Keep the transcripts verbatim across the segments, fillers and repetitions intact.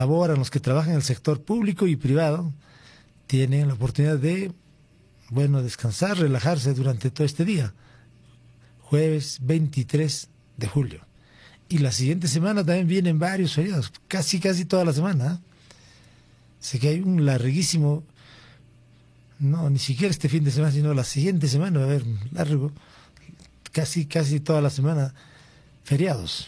laboran, los que trabajan en el sector público y privado, tienen la oportunidad de, bueno, descansar, relajarse durante todo este día. Jueves veintitrés de julio. Y la siguiente semana también vienen varios feriados, casi, casi toda la semana. ¿eh? Sé que hay un larguísimo, no, ni siquiera este fin de semana, sino la siguiente semana va a haber largo, casi, casi toda la semana, feriados.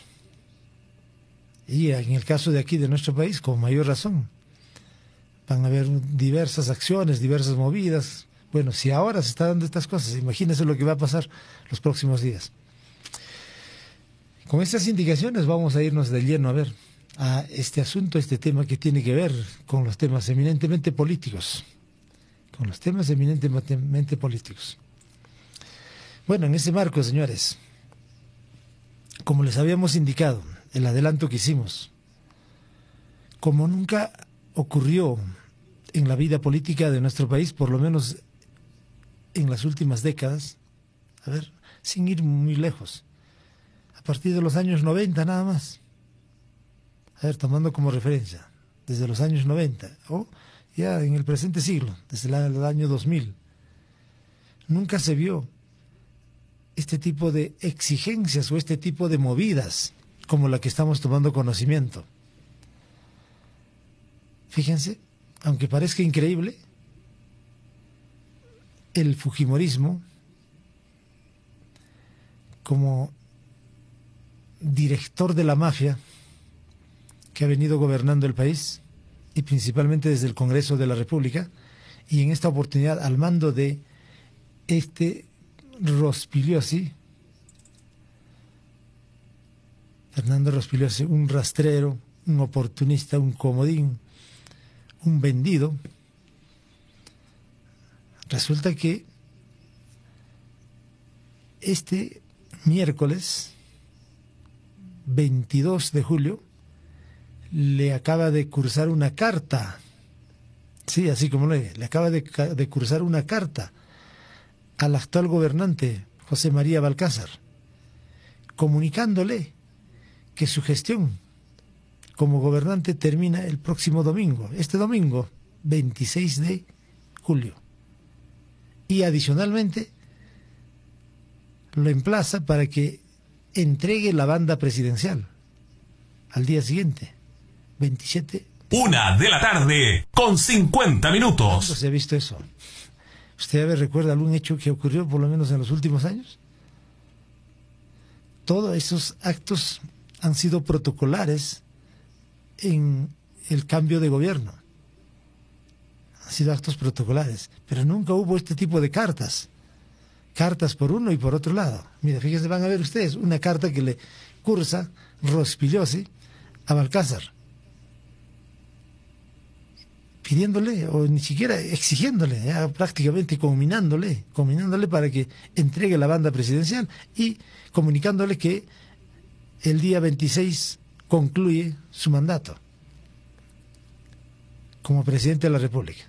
Y en el caso de aquí, de nuestro país, con mayor razón, van a haber diversas acciones, diversas movidas. Bueno, si ahora se está dando estas cosas, imagínense lo que va a pasar los próximos días. Con estas indicaciones vamos a irnos de lleno a ver a este asunto, este tema que tiene que ver con los temas eminentemente políticos. Con los temas eminentemente políticos. Bueno, en ese marco, señores, como les habíamos indicado, el adelanto que hicimos, como nunca ocurrió en la vida política de nuestro país, por lo menos en las últimas décadas, a ver, sin ir muy lejos, a partir de los años noventa nada más, a ver, tomando como referencia, desde los años noventa, o ya en el presente siglo, desde el, el año dos mil, nunca se vio este tipo de exigencias o este tipo de movidas como la que estamos tomando conocimiento. Fíjense, aunque parezca increíble, el fujimorismo, como director de la mafia que ha venido gobernando el país, y principalmente desde el Congreso de la República, y en esta oportunidad al mando de este Rospigliosi, Fernando Rospigliosi, un rastrero, un oportunista, un comodín, un vendido. Resulta que este miércoles veintidós de julio le acaba de cursar una carta, sí, así como lo es, le acaba de, de cursar una carta al actual gobernante José María Balcázar, comunicándole que su gestión como gobernante termina el próximo domingo, este domingo, veintiséis de julio. Y adicionalmente lo emplaza para que entregue la banda presidencial al día siguiente, veintisiete. Una de la tarde, con cincuenta minutos. ¿Cuándo se ha visto eso? ¿Usted a ver, recuerda algún hecho que ocurrió por lo menos en los últimos años? Todos esos actos han sido protocolares en el cambio de gobierno. Han sido actos protocolares, pero nunca hubo este tipo de cartas. Cartas por uno y por otro lado. Mira, fíjense, van a ver ustedes una carta que le cursa Rospigliosi a Balcázar, pidiéndole, o ni siquiera exigiéndole, ya prácticamente combinándole, combinándole para que entregue la banda presidencial y comunicándole que el día veintiséis concluye su mandato como presidente de la República.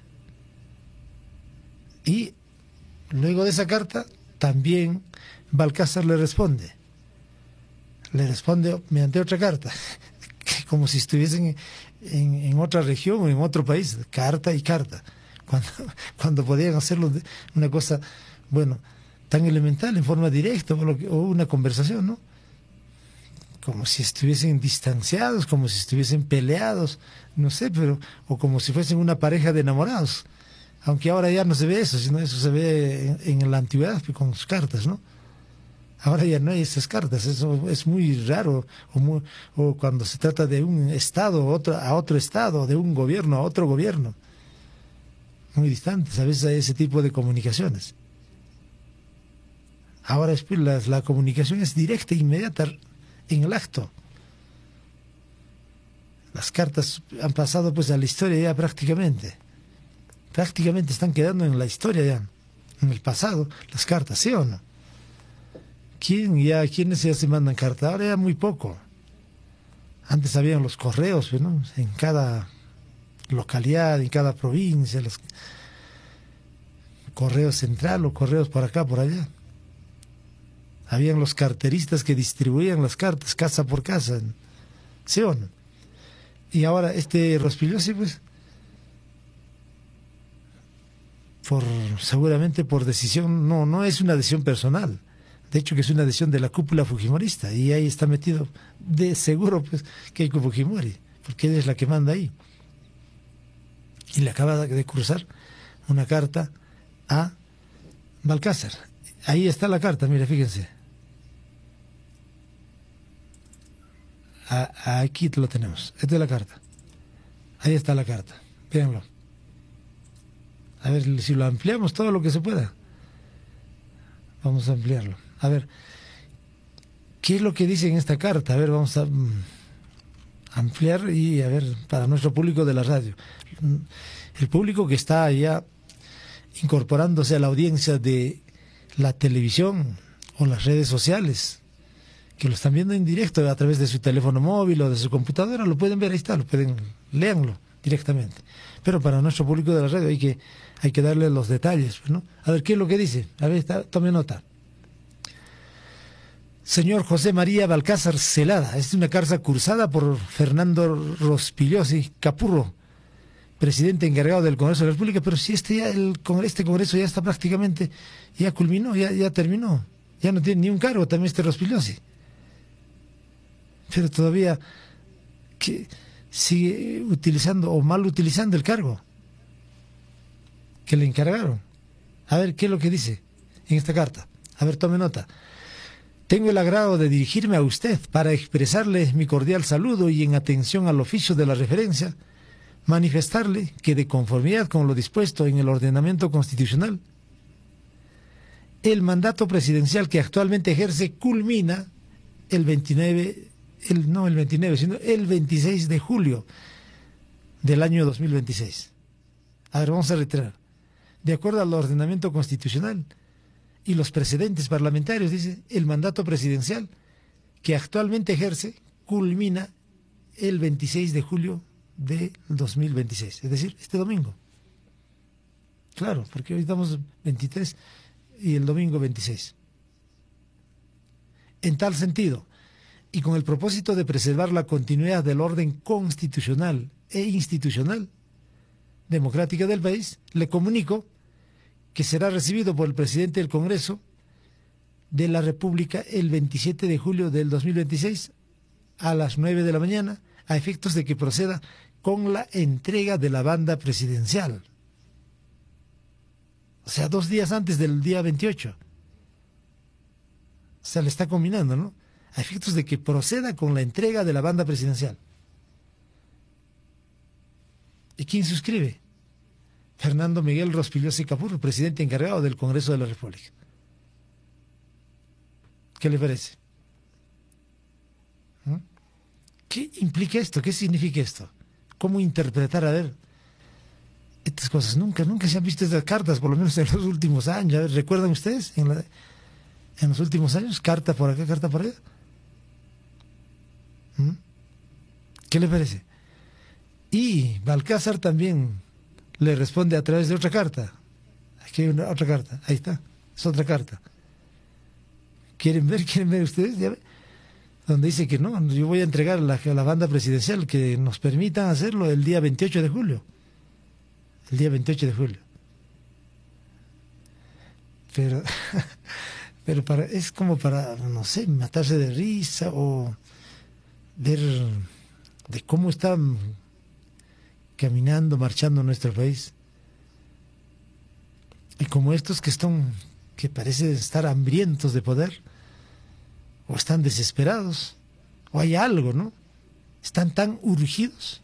Y luego de esa carta, también Balcázar le responde. Le responde mediante otra carta, como si estuviesen en, en otra región o en otro país, carta y carta, cuando, cuando podían hacerlo de una cosa, bueno, tan elemental, en forma directa, o, lo que, o una conversación, ¿no? Como si estuviesen distanciados, como si estuviesen peleados, no sé, pero, o como si fuesen una pareja de enamorados. Aunque ahora ya no se ve eso, sino eso se ve en, en la antigüedad con sus cartas, ¿no? Ahora ya no hay esas cartas, eso es muy raro, o, muy, o cuando se trata de un estado otro, a otro estado, de un gobierno a otro gobierno, muy distantes, a veces hay ese tipo de comunicaciones. Ahora es, la, la comunicación es directa e inmediata en el acto. Las cartas han pasado pues a la historia ya prácticamente. Prácticamente están quedando en la historia ya, en el pasado, las cartas, ¿sí o no? ¿Quién ya, ¿Quiénes ya se mandan cartas? Ahora ya muy poco. Antes habían los correos, ¿no? En cada localidad, en cada provincia, los correos central o correos por acá, por allá. Habían los carteristas que distribuían las cartas casa por casa, ¿sí o no? Y ahora este Rospigliosi, pues, por seguramente por decisión, no, no es una decisión personal, de hecho que es una decisión de la cúpula fujimorista, y ahí está metido de seguro pues Keiko Fujimori, porque ella es la que manda ahí. Y le acaba de cruzar una carta a Balcázar. Ahí está la carta, mire, fíjense. A, aquí lo tenemos. Esta es la carta. Ahí está la carta. Véanlo. A ver si lo ampliamos todo lo que se pueda. Vamos a ampliarlo. A ver, ¿qué es lo que dice en esta carta? A ver, vamos a mm, ampliar y a ver, para nuestro público de la radio. El público que está ya incorporándose a la audiencia de la televisión o las redes sociales, que lo están viendo en directo a través de su teléfono móvil o de su computadora, lo pueden ver, ahí está, lo pueden, léanlo directamente. Pero para nuestro público de la radio hay que, hay que darle los detalles, ¿no? A ver, ¿qué es lo que dice? A ver, está, tome nota. Señor José María Balcázar Celada, es una carta cursada por Fernando Rospigliosi Capurro, presidente encargado del Congreso de la República, pero si este ya el este Congreso ya está prácticamente, ya culminó, ya, ya terminó, ya no tiene ni un cargo también este Rospigliosi. Pero todavía que sigue utilizando o mal utilizando el cargo que le encargaron. A ver, ¿qué es lo que dice en esta carta? A ver, tome nota. Tengo el agrado de dirigirme a usted para expresarle mi cordial saludo y en atención al oficio de la referencia, manifestarle que de conformidad con lo dispuesto en el ordenamiento constitucional, el mandato presidencial que actualmente ejerce culmina el veintinueve, el, no el veintinueve, sino el veintiséis de julio del año dos mil veintiséis. A ver, vamos a reiterar. De acuerdo al ordenamiento constitucional y los precedentes parlamentarios, dice, el mandato presidencial que actualmente ejerce culmina el veintiséis de julio del dos mil veintiséis, es decir, este domingo. Claro, porque hoy estamos veintitrés y el domingo veintiséis. En tal sentido, y con el propósito de preservar la continuidad del orden constitucional e institucional democrática del país, le comunico que será recibido por el presidente del Congreso de la República el veintisiete de julio del dos mil veintiséis a las nueve de la mañana, a efectos de que proceda con la entrega de la banda presidencial. O sea, dos días antes del día veintiocho. O sea, le está combinando, ¿no? A efectos de que proceda con la entrega de la banda presidencial. ¿Y quién suscribe? Fernando Miguel Rospigliosi Capurro, presidente encargado del Congreso de la República. ¿Qué le parece? ¿Mm? ¿Qué implica esto? ¿Qué significa esto? ¿Cómo interpretar, a ver, estas cosas? Nunca, nunca se han visto estas cartas, por lo menos en los últimos años. A ver, ¿recuerdan ustedes en, la, en los últimos años? Carta por acá, carta por allá. ¿Mm? ¿Qué le parece? Y Balcázar también le responde a través de otra carta. Aquí hay una, otra carta, ahí está, es otra carta. ¿Quieren ver? ¿Quieren ver ustedes? ¿Ya ve? Donde dice que no, yo voy a entregar la, la banda presidencial, que nos permitan hacerlo el día veintiocho de julio. El día veintiocho de julio. Pero, pero para, es como para, no sé, matarse de risa o ver de cómo están caminando, marchando en nuestro país. Y como estos que están, que parecen estar hambrientos de poder, o están desesperados, o hay algo, ¿no? Están tan urgidos.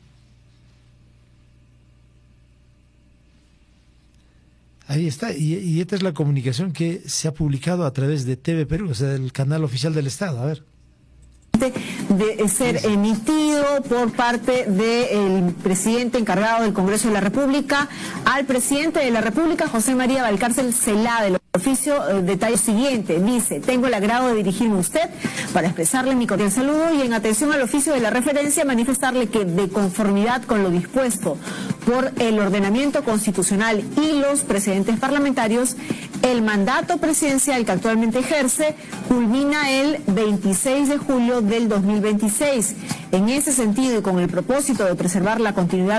Ahí está, y, y esta es la comunicación que se ha publicado a través de T V Perú, o sea, del canal oficial del Estado. A ver. De ser emitido por parte del presidente encargado del Congreso de la República al presidente de la República, José María Balcázar Celada. El oficio eh, detalla lo siguiente, dice: tengo el agrado de dirigirme a usted para expresarle mi cordial saludo y en atención al oficio de la referencia manifestarle que de conformidad con lo dispuesto por el ordenamiento constitucional y los precedentes parlamentarios, El mandato presidencial que actualmente ejerce culmina el veintiséis de julio del dos mil veintiséis. En ese sentido y con el propósito de preservar la continuidad